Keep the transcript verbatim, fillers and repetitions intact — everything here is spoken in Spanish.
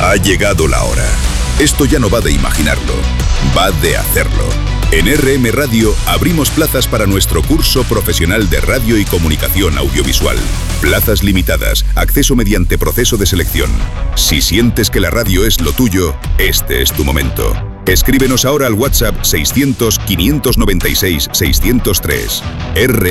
Ha llegado la hora. Esto ya no va de imaginarlo, va de hacerlo. En R M Radio abrimos plazas para nuestro curso profesional de radio y comunicación audiovisual. Plazas limitadas, acceso mediante proceso de selección. Si sientes que la radio es lo tuyo, este es tu momento. Escríbenos ahora al WhatsApp seiscientos, quinientos noventa y seis, seiscientos tres. R